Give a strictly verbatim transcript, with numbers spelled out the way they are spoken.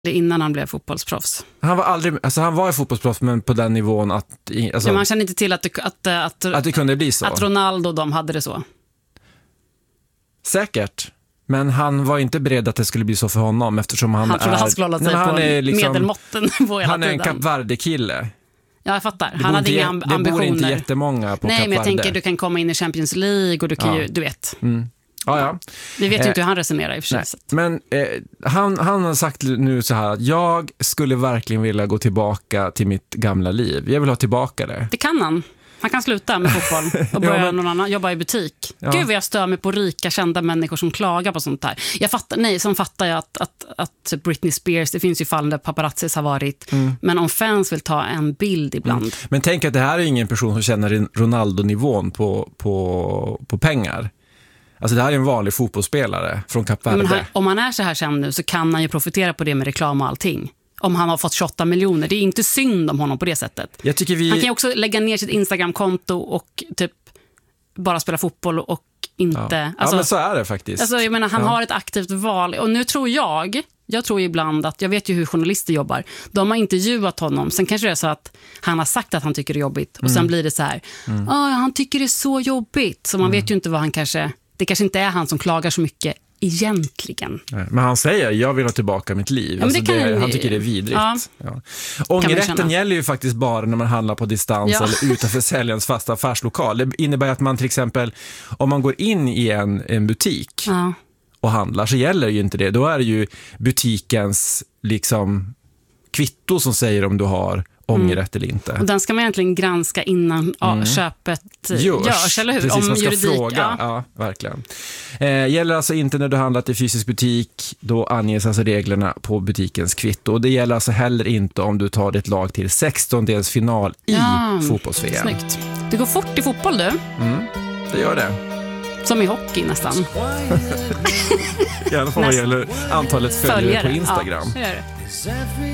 innan han blev fotbollsproffs. Han var aldrig, alltså han var ju fotbollsproffs, men på den nivån att alltså, ja, man känner inte till att det, att, att, att det kunde bli så. Att Ronaldo och de hade det så. Säkert. Men han var inte beredd att det skulle bli så för honom, eftersom han, han trodde är han skulle hålla sig nej, på är liksom, medelmåtten på hela han är en tiden. Kap Verde-kille. Ja, jag fattar. Han hade inga amb- ambitioner. Det bor inte jättemånga på Nej, Kap men jag Verde. tänker du kan komma in i Champions League och du kan ja. ju, du vet. Mm. Ja, ja. Vi vet ju eh, inte hur han resonerar i och för sig. Men eh, han, han har sagt nu så här att jag skulle verkligen vilja gå tillbaka till mitt gamla liv. Jag vill ha tillbaka det. Det kan han. Han kan sluta med fotboll och börja ja, men... någon annan, jobba i butik. Ja. Gud vad jag stör mig på rika, kända människor som klagar på sånt här. Jag fattar, nej, som fattar jag att, att, att Britney Spears, det finns ju fall där paparazzis har varit. Mm. Men om fans vill ta en bild ibland. Mm. Men tänk att det här är ingen person som känner Ronaldo-nivån på, på, på pengar. Alltså det här är en vanlig fotbollsspelare från Kap Verde. Men han, om han är så här känd nu så kan han ju profitera på det med reklam och allting. Om han har fått tjugoåtta miljoner. Det är inte synd om honom på det sättet. Jag tycker vi... Han kan ju också lägga ner sitt Instagram-konto och typ bara spela fotboll och inte... Ja, alltså, ja men så är det faktiskt. Alltså, jag menar, han ja. har ett aktivt val. Och nu tror jag, jag tror ibland att, jag vet ju hur journalister jobbar. De har intervjuat honom. Sen kanske det är så att han har sagt att han tycker det är jobbigt. Och mm. sen blir det så här, mm. ah, han tycker det är så jobbigt. Så man mm. vet ju inte vad han kanske... Det kanske inte är han som klagar så mycket egentligen. Men han säger, jag vill ha tillbaka mitt liv. Ja, alltså det, det, han tycker det är vidrigt. Ja. Ja. Ångerrätten gäller ju faktiskt bara när man handlar på distans ja. eller utanför säljarens fasta affärslokal. Det innebär att man till exempel, om man går in i en, en butik ja. och handlar, så gäller ju inte det. Då är det ju butikens liksom kvitto som säger om du har ångerrätt mm. eller inte. Och den ska man egentligen granska innan mm. köpet görs, görs, eller hur? Precis, om man ska juridik, fråga. Ja. ja, verkligen. Eh, gäller alltså inte när du handlat i fysisk butik, då anges alltså reglerna på butikens kvitto. Och det gäller alltså heller inte om du tar ditt lag till sextondelsfinal i ja, fotbolls-V M. Snyggt. Det går fort i fotboll, du. Mm, det gör det. Som i hockey nästan. I alla fall vad gäller antalet följare, följare. på Instagram. Ja, det gör det.